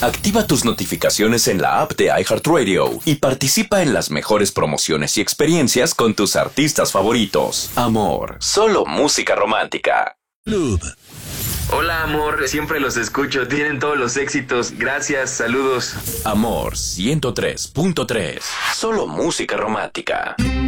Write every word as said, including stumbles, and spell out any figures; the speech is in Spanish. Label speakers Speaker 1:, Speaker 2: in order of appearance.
Speaker 1: Activa tus notificaciones en la app de iHeartRadio y participa en las mejores promociones y experiencias con tus artistas favoritos. Amor, solo música romántica.
Speaker 2: Club.
Speaker 3: Hola, amor, siempre los escucho, tienen todos los éxitos. Gracias, saludos.
Speaker 1: Amor ciento tres punto tres, solo música romántica.